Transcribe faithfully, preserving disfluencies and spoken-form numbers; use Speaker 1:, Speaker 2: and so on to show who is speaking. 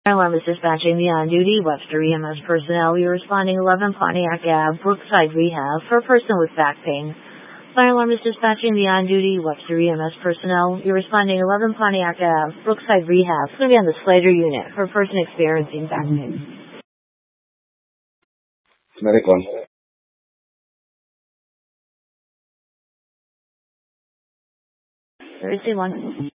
Speaker 1: Alarm is dispatching the on-duty Webster E M S personnel. You're responding eleven Pontiac Avenue, Brookside Rehab for a person with back pain. Fire alarm is dispatching the on-duty Webster E M S personnel. You're responding eleven Pontiac Avenue, Brookside Rehab. It's going to be on the Slater unit for a person experiencing back pain.
Speaker 2: Medic one.
Speaker 1: Thursday one.